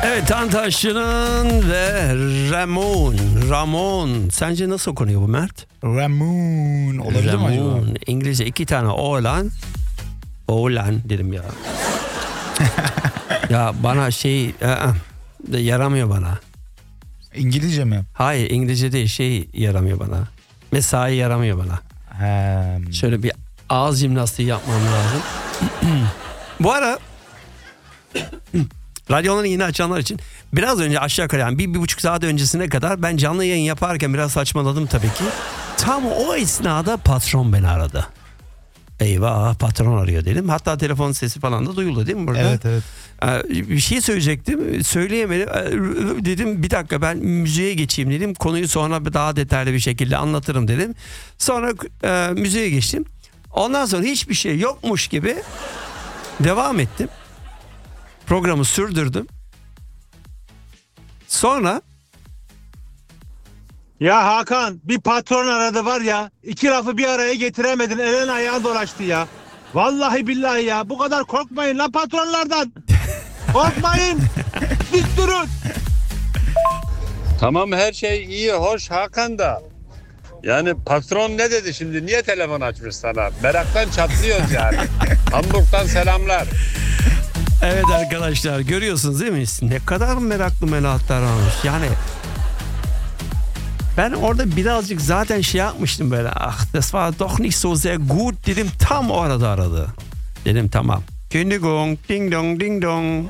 Evet, Tantaşçı'nın ve Ramon. Sence nasıl okunuyor bu Mert? Ramon. Olabilir mi acaba? İngilizce 2 tane oğlan dedim ya. Ya bana yaramıyor bana. İngilizce mi? Hayır, İngilizce değil, yaramıyor bana. Mesai yaramıyor bana. Şöyle bir ağız jimnastiği yapmam lazım. Bu ara radyoları yeni açanlar için biraz önce aşağı yukarı yani bir buçuk saat öncesine kadar ben canlı yayın yaparken biraz saçmaladım tabii ki. Tam o esnada patron beni aradı. Eyvah, patron arıyor dedim. Hatta telefon sesi falan da duyuldu değil mi burada? Evet. Bir şey söyleyecektim. Söyleyemedim. Dedim bir dakika ben müziğe geçeyim dedim. Konuyu sonra daha detaylı bir şekilde anlatırım dedim. Sonra müziğe geçtim. Ondan sonra hiçbir şey yokmuş gibi devam ettim. Programı sürdürdüm. Sonra Ya Hakan, bir patron aradı var ya, 2 lafı bir araya getiremedin, elin ayağın dolaştı ya. Vallahi billahi ya, bu kadar korkmayın lan patronlardan. Korkmayın. Dik durun. Tamam, her şey iyi hoş Hakan da. Yani patron ne dedi şimdi? Niye telefon açmış sana? Meraktan çatlıyoruz yani. Hamburg'dan selamlar. evet arkadaşlar, görüyorsunuz değil mi? Ne kadar meraklı melahatler almış. Yani ben orada birazcık zaten yapmıştım böyle. Das war doch nicht so sehr gut dedim, tam o arada aradı. Dedim tamam. Kündigung, ding dong ding dong.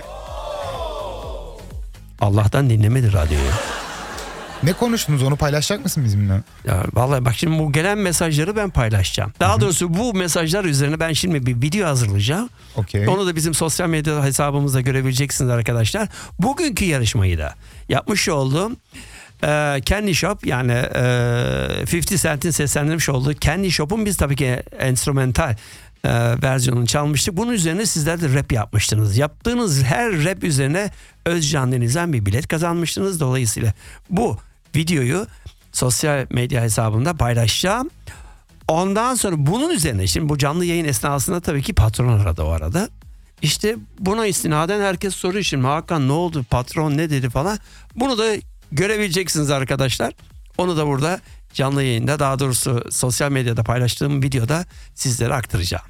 Allah'tan dinlemedi radyoyu. Ne konuştunuz, onu paylaşacak mısın bizimle? Ya vallahi bak, şimdi bu gelen mesajları ben paylaşacağım. Daha doğrusu bu mesajlar üzerine ben şimdi bir video hazırlayacağım. Okay. Onu da bizim sosyal medya hesabımızda görebileceksiniz arkadaşlar. Bugünkü yarışmayı da yapmış olduğum Candy Shop, yani 50 Cent'in seslendirmiş olduğu Candy Shop'un biz tabii ki enstrümantal versiyonunu çalmıştık. Bunun üzerine sizler de rap yapmıştınız. Yaptığınız her rap üzerine Özcan Deniz'den bir bilet kazanmıştınız. Dolayısıyla bu videoyu sosyal medya hesabımda paylaşacağım. Ondan sonra bunun üzerine, şimdi bu canlı yayın esnasında tabii ki patron aradı o arada. İşte buna istinaden herkes soruyor şimdi, Hakan ne oldu, patron ne dedi falan. Bunu da görebileceksiniz arkadaşlar. Onu da burada canlı yayında, daha doğrusu sosyal medyada paylaştığım videoda sizlere aktaracağım.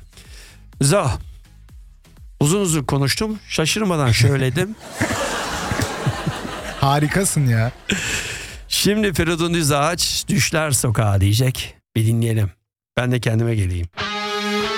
Uzun konuştum. Şaşırmadan söyledim. Harikasın ya. Şimdi Feridun Düzağaç Düşler Sokağı diyecek. Bir dinleyelim. Ben de kendime geleyim.